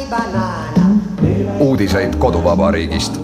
Uudiseid koduvabariigist.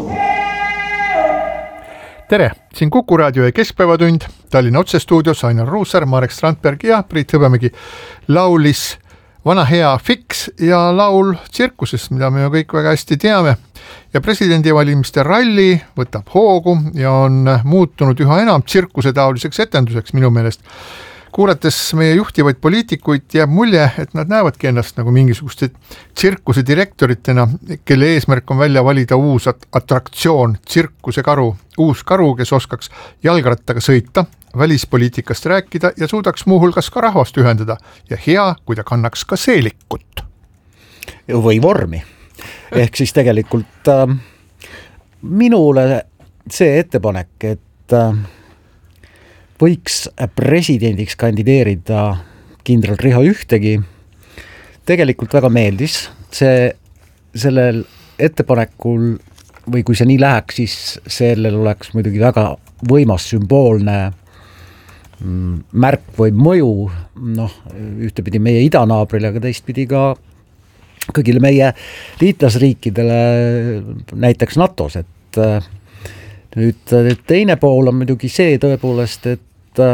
Tere, siin Kuku raadio ja Keskpäevatund, Tallinna otsestuudios Ainar Ruussaar, Marek Strandberg ja Priit Hõbemägi laulis vana hea Fix ja laul tsirkusest, mida me ju kõik väga hästi teame. Ja presidendivalimiste ralli võtab hoogu ja on muutunud üha enam tsirkuse taoliseks etenduseks minu meelest. Kuulates meie juhtivaid poliitikuid jääb mulje, et nad näevadki ennast nagu mingisuguste tsirkuse direktoritena, kelle eesmärk on välja valida uus atraktsioon, tsirkuse karu, uus karu, kes oskaks jalgrattaga sõita, välispoliitikast rääkida ja suudaks muuhulgas ka rahvast ühendada ja hea, kui ta kannaks ka seelikut. Või vormi. Ehk siis tegelikult minule see ettepanek, et võiks presidendiks kandideerida kindral Riho Ühtegi, tegelikult väga meeldis. Sellel ettepanekul, või kui see nii läheks, siis sellel oleks muidugi väga võimas sümboolne märk või mõju, ühtepidi meie idanaabrile, aga teistpidi ka kõigile meie liitlasriikidele, näiteks NATOs, et nüüd teine pool on muidugi see tõepoolest, et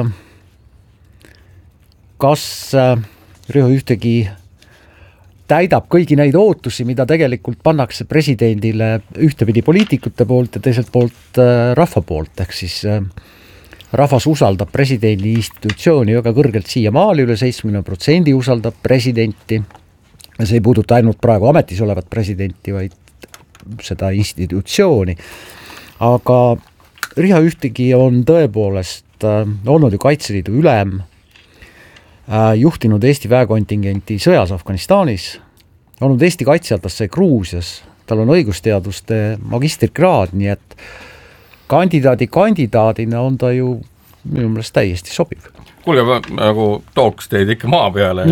kas Riho Ühtegi täidab kõigi neid ootusi, mida tegelikult pannakse presidendile ühtepidi poliitikute poolt ja teiselt poolt rahva poolt, ehk siis rahvas usaldab presidendi institutsiooni väga kõrgelt siiamaali, üle 70% usaldab presidenti. See ei puuduta ainult praegu ametis olevat presidenti, vaid seda institutsiooni. Aga Riho Ühtegi on tõepoolest olnud ju Kaitseliidu ülem, juhtinud Eesti väekontingenti sõjas Afganistanis, olnud Eesti kaitseatasse Gruusias, tal on õigusteaduste magistrikraad, nii et kandidaadina on ta ju minu meelest täiesti sobib. Kuulge, nagu tooks teid ikka maa peale,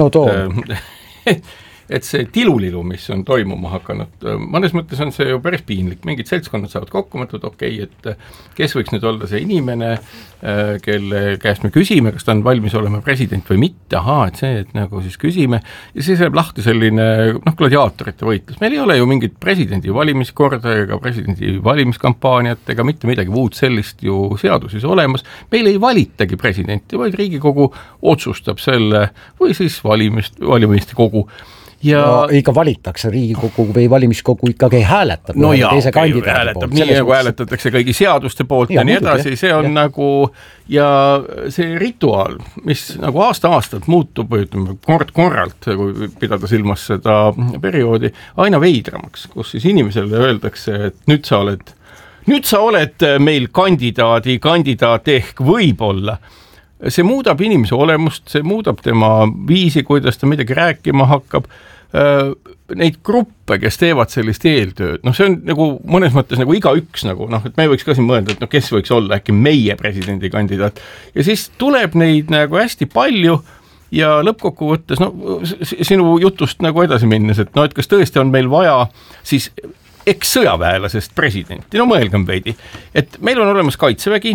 et see tilulilu, mis on toimuma hakanud, mõnes mõttes on see ju päris piinlik, mingid seltskonnad saavad kokku, mõtled, et kes võiks nüüd olla see inimene, kelle käest me küsime, kas ta on valmis olema president või mitte, et see, et nagu siis küsime, ja siis jääb lahti selline gladiaatorite võitlus. Meil ei ole ju mingit presidendi valimiskorda ega presidendi valimiskampaaniat ega mitte midagi muud sellist ju seaduses olemas. Meil ei valitagi presidenti, vaid Riigikogu otsustab selle või siis valimiste kogu. Ja ikka valitakse Riigikogu või valimiskogu ikkagi hääletab. No jaa, hääletab nii, nagu hääletatakse kõigi seaduste poolt ja nii edasi, see on nagu, ja see rituaal, mis nagu aasta-aastalt muutub, või ütleme kord-korralt, kui pidada silmas seda perioodi, aina veidramaks, kus siis inimesele öeldakse, et nüüd sa oled meil kandidaat ehk võib-olla. See muudab inimese olemust, see muudab tema viisi, kuidas ta midagi rääkima hakkab, neid gruppe, kes teevad sellist eeltööd, see on nagu mõnes mõttes nagu igaüks nagu, et me võiks ka siin mõelda, et kes võiks olla äkki meie presidendi kandidaat, ja siis tuleb neid nagu hästi palju ja lõppkokkuvõttes, sinu jutust nagu edasi minnes, et et kas tõesti on meil vaja siis eks-sõjaväelasest presidenti, mõelgem veidi, et meil on olemas kaitsevägi,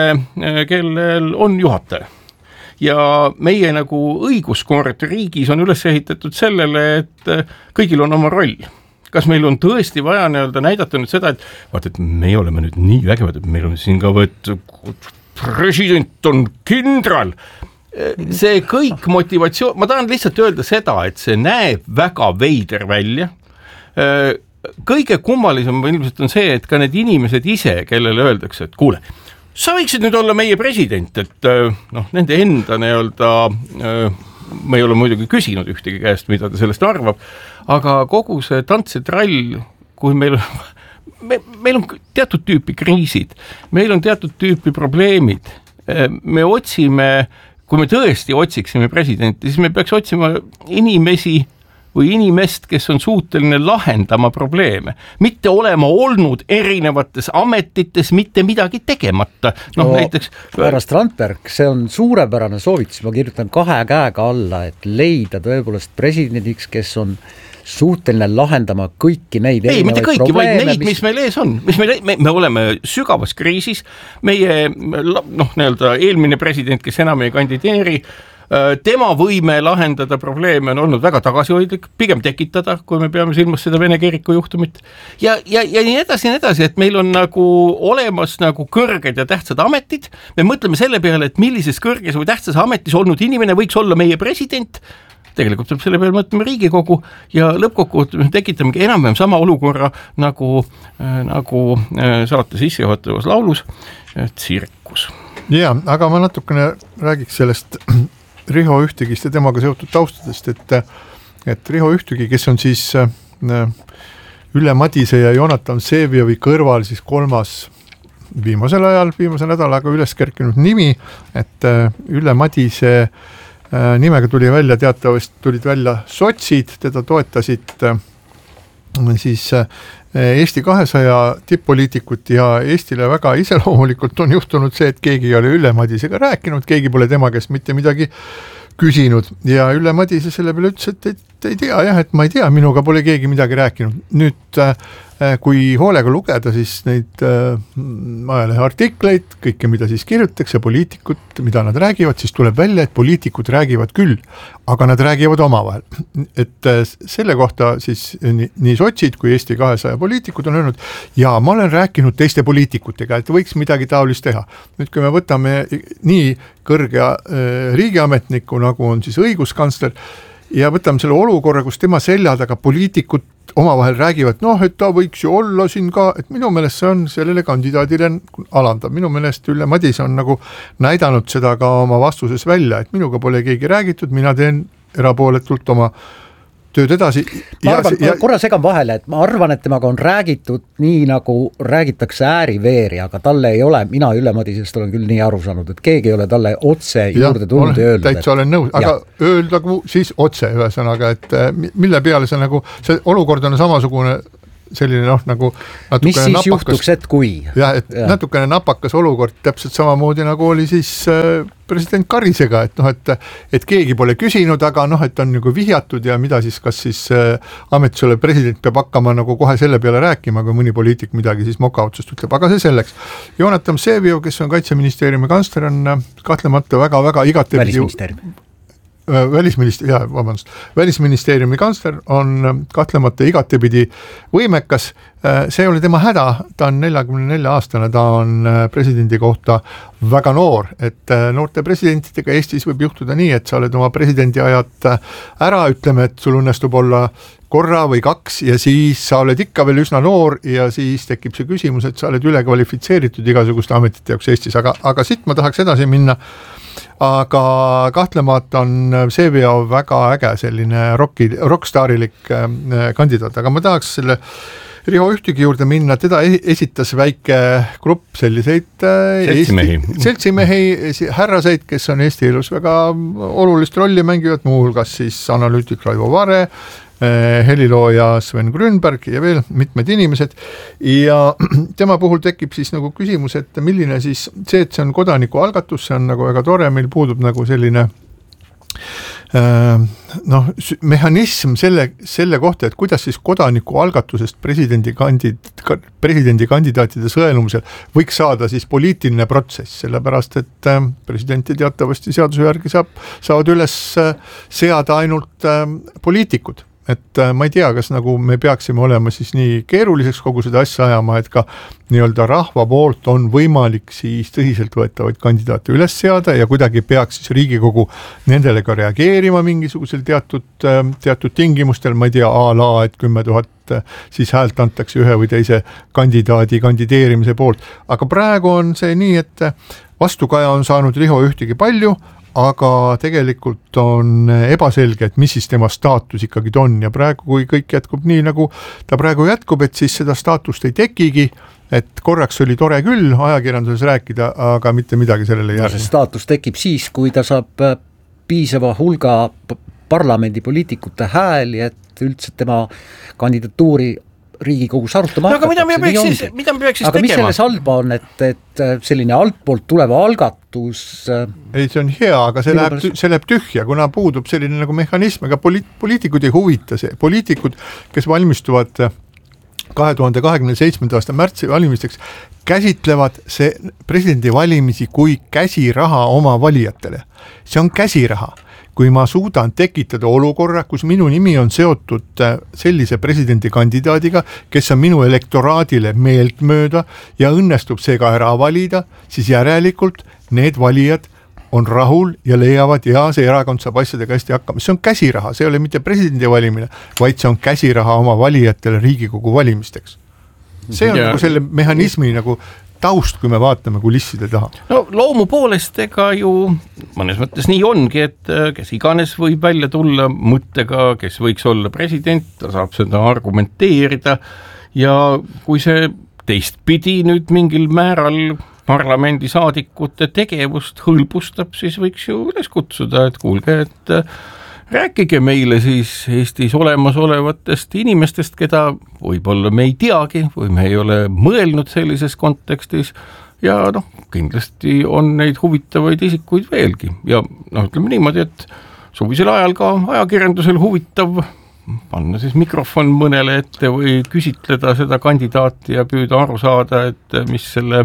kellel on juhataja. Ja meie nagu õiguskord riigis on üles ehitatud sellele, et kõigil on oma roll. Kas meil on tõesti vaja näidata nüüd seda, et me oleme nüüd nii vägevad, et meil on siin ka president on kindral. See kõik motivatsioon, ma tahan lihtsalt öelda seda, et see näeb väga veider välja. Kõige kummalisem ilmselt on see, et ka need inimesed ise, kellele öeldakse, et kuule, sa võiksid nüüd olla meie president, et nende enda me ei ole muidugi küsinud ühtegi käest, mida ta sellest arvab, aga kogu see tantsetrall, kui meil on teatud tüüpi kriisid, meil on teatud tüüpi probleemid, me otsime, kui me tõesti otsiksime presidenti, siis me peaks otsima inimesi või inimest, kes on suuteline lahendama probleeme, mitte olema olnud erinevates ametites, mitte midagi tegemata. Näiteks härra Strandberg, see on suurepärane soovitus, ma kirjutan 2 käega alla, et leida tõepoolest presidendiks, kes on suuteline lahendama kõiki neid mitte kõiki, vaid neid, mis meil ees on. Me oleme sügavas kriisis, meie eelmine president, kes enam ei kandideeri, tema võime lahendada probleeme on olnud väga tagasihoidlik, pigem tekitada, kui me peame silmas seda Vene kiriku juhtumit ja nii edasi, et meil on nagu olemas nagu kõrged ja tähtsad ametid, me mõtleme selle peale, et millises kõrges või tähtsas ametis olnud inimene võiks olla meie president, tegelikult peab selle peale mõtlema Riigikogu ja lõppkokkuvõttes tekitamegi enam-vähem sama olukorra nagu saate sissejuhatavas laulus, tsirkus. Jaa, aga ma natukene räägiks sellest Riho Ühtegist ja temaga seotud taustadest, et Riho Ühtegi, kes on siis Ülle Madise ja Jonatan Vseviovi kõrval siis kolmas viimase nädalaga üles kerkinud nimi, et Ülle Madise nimega tulid välja sotsid, teda toetasid siis Eesti 200 tipp-poliitikut ja Eestile väga iseloomulikult on juhtunud see, et keegi ei ole Ülle Madisega rääkinud, keegi pole tema käest mitte midagi küsinud ja Ülle Madise selle peale ütles, et ei tea jah, et ma ei tea, minuga pole keegi midagi rääkinud. Nüüd kui hoolega lugeda siis neid ajalehe artikleid, kõike mida siis kirjutatakse, poliitikud, mida nad räägivad, siis tuleb välja, et poliitikud räägivad küll, aga nad räägivad omavahel. Et selle kohta siis nii sotsid kui Eesti 200 poliitikud on öelnud, ja ma olen rääkinud teiste poliitikutega, et võiks midagi taolist teha. Nüüd kui me võtame nii kõrge riigiametniku, nagu on siis õiguskantsler, ja võtame selle olukorra, kus tema selja taga poliitikud omavahel räägivad, et ta võiks ju olla siin ka, et minu meelest see on sellele kandidaadile alandav. Minu meelest Ülle Madise on nagu näidanud seda ka oma vastuses välja, et minuga pole keegi räägitud, mina teen erapooletult oma tööd edasi. Korra segan vahele, et ma arvan, et temaga on räägitud nii nagu räägitakse ääriveeri, aga talle ei ole, mina Ülle Madisest olen küll nii aru saanud, et keegi ei ole talle otse juurde tulnud ja öelnud. Täitsa olen nõus, aga öeldagu siis otse ühesõnaga, et mille peale see nagu, see olukord on samasugune selline nagu mis siis napakas, juhtuks, et kui? Jah, et natukene napakas olukord täpselt samamoodi nagu oli siis president Karisega, et keegi pole küsinud, aga et on nagu vihjatud ja mida siis, kas siis ametisole president peab hakkama nagu kohe selle peale rääkima, kui mõni poliitik midagi siis moka otsust ütleb, aga see selleks. Jonatan Vseviov, kes on Kaitseministeeriumi kantsler, on kahtlemata väga igatepidi Välisministeeriumi kantsler on kahtlemata igatepidi võimekas, see oli tema häda, ta on 44-aastane, ta on presidendi kohta väga noor, et noorte presidentidega Eestis võib juhtuda nii, et sa oled oma presidendi ajad ära, ütleme, et sul õnnestub olla korra või kaks ja siis sa oled ikka veel üsna noor ja siis tekib see küsimus, et sa oled ülekvalifitseeritud igasuguste ametite jaoks Eestis, aga siit ma tahaks edasi minna. Aga kahtlemata on Vseviov väga äge selline rockstarilik kandidaat, aga ma tahaks selle Riho Ühtegi juurde minna, teda esitas väike grupp selliseid seltsimehi, härraseid, kes on Eesti elus väga olulist rolli mängivad, muuhulgas siis analüütik Raivo Vare, helilooja Sven Grünberg ja veel mitmed inimesed ja tema puhul tekib siis nagu küsimus, et milline siis see, et see on kodanikualgatus, see on nagu väga tore, meil puudub nagu selline mehhanism selle kohta, et kuidas siis kodanikualgatusest presidendi kandidaatide sõelumisel võiks saada siis poliitiline protsess, sellepärast et presidenti teatavasti seaduse järgi saavad üles seada ainult poliitikud. Et ma ei tea, kas nagu me peaksime olema siis nii keeruliseks kogu seda asja ajama, et ka nii-öelda rahva poolt on võimalik siis tõsiseltvõetavaid kandidaate üles seada ja kuidagi peaks siis Riigikogu nendele ka reageerima mingisugusel teatud tingimustel, ma ei tea, et 10 000 siis häält antakse ühe või teise kandidaadi kandideerimise poolt. Aga praegu on see nii, et vastukaja on saanud Riho Ühtegi palju, aga tegelikult on ebaselge, et mis siis tema staatus ikkagi on ja praegu, kui kõik jätkub nii, nagu ta praegu jätkub, et siis seda staatust ei tekigi, et korraks oli tore küll ajakirjanduses rääkida, aga mitte midagi sellele ei järgne. See staatus tekib siis, kui ta saab piisava hulga parlamendipoliitikute hääli, et üldse tema kandidatuuri Riigikogus arutama aga mida me peaks siis tegema? Aga mis selles halba on, et selline altpoolt tuleva algatus ei, see on hea, aga see läheb tühja, kuna puudub selline nagu mehhanism, aga poliitikud ei huvita see. Poliitikud, kes valmistuvad 2027. aasta märtsi valimisteks käsitlevad see presidendivalimisi kui käsiraha oma valijatele. See on käsiraha. Kui ma suudan tekitada olukorra, kus minu nimi on seotud sellise presidendikandidaadiga, kes on minu elektoraadile meeltmööda ja õnnestub see ka ära valida, siis järelikult need valijad on rahul ja leiavad ja see erakond saab asjadega hästi hakkama. See on käsiraha, see ei ole mitte presidendi valimine, vaid see on käsiraha oma valijatele Riigikogu valimisteks. See on nagu selle mehhanismi nagu taust, kui me vaatame kulisside taha. No loomu poolest ega ju mõnes mõttes nii ongi, et kes iganes võib välja tulla mõttega, kes võiks olla president, ta saab seda argumenteerida ja kui see teistpidi nüüd mingil määral parlamendisaadikute tegevust hõlbustab, siis võiks ju üles kutsuda, et kuulge, et rääkige meile siis Eestis olemasolevatest inimestest, keda võib-olla me ei teagi või me ei ole mõelnud sellises kontekstis ja kindlasti on neid huvitavaid isikuid veelgi ja ütleme niimoodi, et suvisel ajal ka ajakirjandusel huvitav panna siis mikrofon mõnele ette või küsitleda seda kandidaati ja püüda aru saada, et mis selle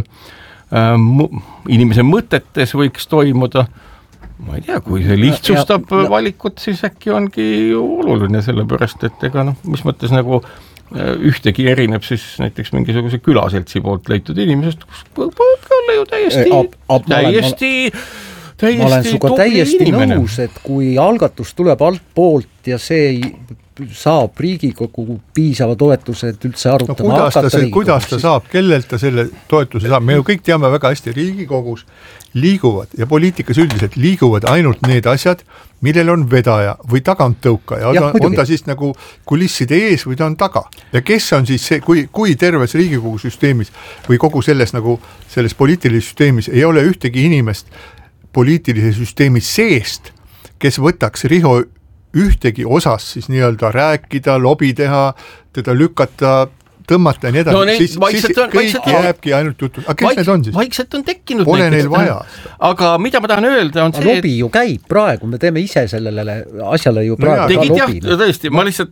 inimese mõtetes võiks toimuda. Ma ei tea, kui see lihtsustab valikut, siis äkki ongi oluline sellepärast, et ega mis mõttes nagu ühtegi erineb siis näiteks mingisuguse külaseltsi poolt leitud inimesest, kus võib olla ju täiesti ma olen suga täiesti nõus, et kui algatus tuleb alt poolt ja see saab Riigikogu piisava toetuse, et üldse arutama kuidas ta saab, kellelt ta selle toetuse saab, me ju kõik teame väga hästi, Riigikogus liiguvad ja poliitikas üldiselt liiguvad ainult need asjad, millel on vedaja või taganttõukaja, on ta siis nagu kulisside ees või ta on taga ja kes on siis see, kui terves Riigikogu süsteemis või kogu selles nagu selles poliitilises süsteemis ei ole ühtegi inimest poliitilise süsteemi seest, kes võtaks Riho ühtegi osas siis nii-öelda rääkida, lobi teha, teda lükata, tõmmata ja nii edasi, siis kõik jääbki ainult jutud. Aga kes need on siis? Vaikselt on tekkinud. Pole neil vaja. Aga mida ma tahan öelda on see, lobi ju käib praegu, me teeme ise sellele asjale ju praegu tegid lobi. Jah, tõesti, ma lihtsalt